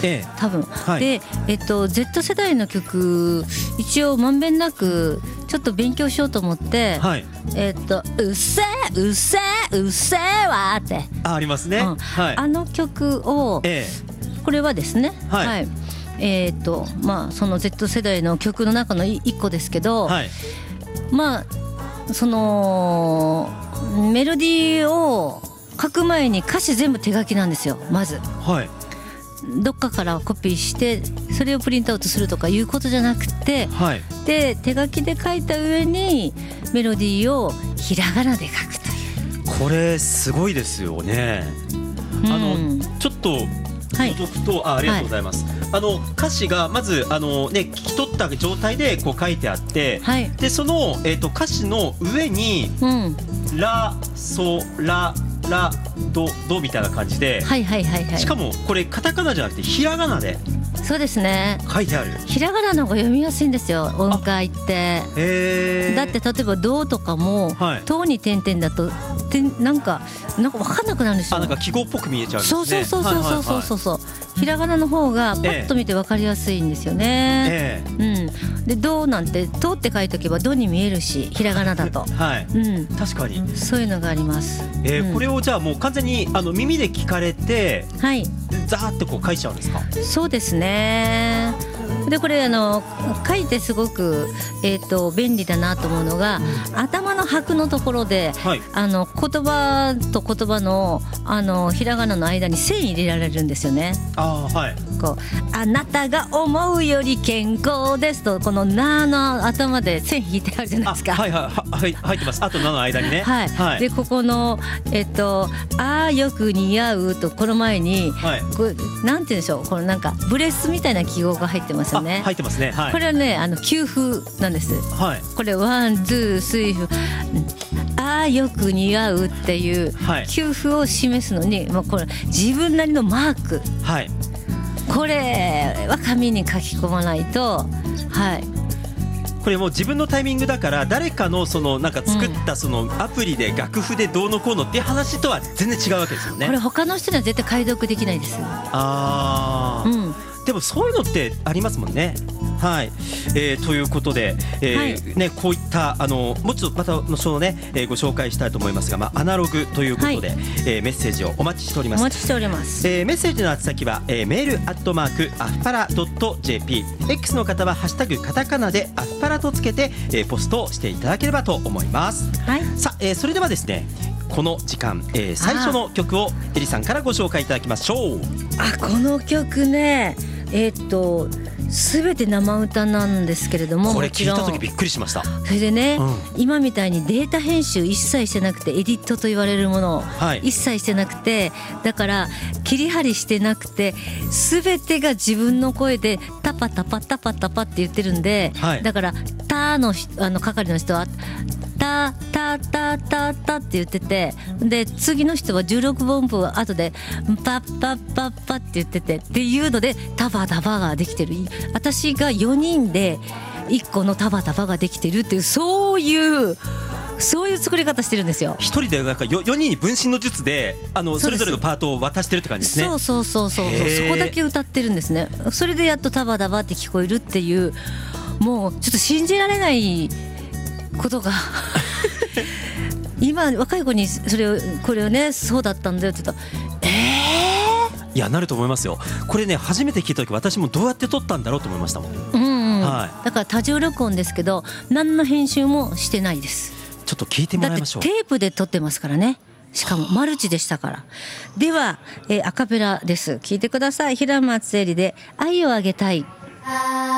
多分、 はい、 で、Z 世代の曲一応まんべんなくちょっと勉強しようと思って、 はい、 うっせーうっせーうっせーわーって、 ありますね、はい、 あの曲を、これはですね、 はい、 はい、まあその Z 世代の曲の中の一個ですけど、 はい、 まあそのメロディーを書く前に歌詞全部手書きなんですよ。まず、 はい、 どっかからコピーしてそれをプリントアウトするとかいうことじゃなくて、 はい、 で手書きで書いた上にメロディーをひらがなで書くという。 これすごいですよね。ちょっと届くと、ありがとうございます、はい、歌詞がまず聞き取った状態でこう書いてあって、はい、でその、歌詞の上に、ラソララドドみたいな感じで、しかもこれカタカナじゃなくてひらがなで、 そうですね、 書いてある。 ひらがなの方が読みやすいんですよ、音階って。だって例えばドとかも、はい、トに点々だとなんか分かんなくなるんですよ。 なんか記号っぽく見えちゃうんですね。 そうひらがなの方がパッと見て分かりやすいんですよね。でドなんてトって書いておけばドに見えるし、ひらがなだと、はい、 確かにそういうのがあります。 これをじゃあもう完全に耳で聞かれて、はい、ザーってこう書いちゃうんですか？そうですね。でこれ書いてすごく、便利だなと思うのが、頭の拍のところで、はい、言葉と言葉の、ひらがなの間に線入れられるんですよね。はい、こうあなたが思うより健康ですと、このなの頭で線引いてあるじゃないですか。はい入ってます。あとなの間にね。はい、はい、でここのあよく似合うとこの前に、はい、これなんて言うんでしょう、このなんかブレスみたいな記号が入ってますよね。入ってますね。はい、これはね休符なんです。はい、これワンツースリーあよく似合うっていう休符を示すのに、もうこれ自分なりのマーク、はい、これは紙に書き込まないと、はい、これもう自分のタイミングだから、誰かのそのなんか作ったそのアプリで楽譜でどうのこうのっていう話とは全然違うわけですよね。 これ他の人には絶対解読できないです。 でもそういうのってありますもんね。はい、ということで、ね、こういったもうちょっとまた後ほどね、ご紹介したいと思いますが、アナログということで、メッセージをお待ちしております。 お待ちしております。 メッセージの宛先は、メールアフパラ .jp、 X の方はハッシュタグカタカナでアフパラとつけて、ポストをしていただければと思います。はい、さあ、それではですね、この時間、最初の曲をエリさんからご紹介いただきましょう。 この曲ね、全て生歌なんですけれども、 これ聞いた時びっくりしました。 それでね、今みたいにデータ編集一切してなくて、エディットと言われるものを一切してなくて、だから切り張りしてなくて、全てが自分の声でタパタパタパタパって言ってるんで、だからタの係の人はタタタタタって言ってて、で次の人は16分音符後でパッパッパッパって言っててっていうので、タバタバができてる。私が4人で1個のタバタバができてるっていう、そういう作り方してるんですよ。一人でなんか4人に分身の術でそれぞれのパートを渡してるって感じですね。 そうそこだけ歌ってるんですね。それでやっとタバタバって聞こえるっていう、もうちょっと信じられないことが今若い子にこれをね、そうだったんだよって言ったら、 いやなると思いますよ。これね、初めて聞いた時私もどうやって撮ったんだろうと思いましたもん。 だから多重録音ですけど、何の編集もしてないです。 ちょっと聞いてもらいましょう。 だってテープで撮ってますからね。しかもマルチでしたから。では、アカペラです。聞いてください。平松愛理で愛をあげたい。